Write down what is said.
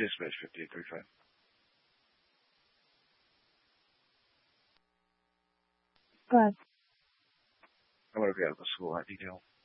Dismiss 5835. Go ahead. I wonder if you have the school that detail.